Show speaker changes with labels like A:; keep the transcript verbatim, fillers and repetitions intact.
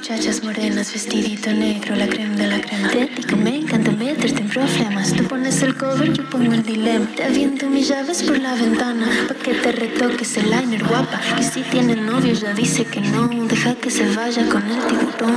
A: muchachas morenas, vestidito negro, la crema de la crema. Te digo, me encanta meterte en problemas. Tú pones el cover, yo pongo el dilema. Te aviento mis llaves por la ventana, pa' que te retoques el liner, guapa. Que si tiene novio ya dice que no, deja que se vaya con el tiburón.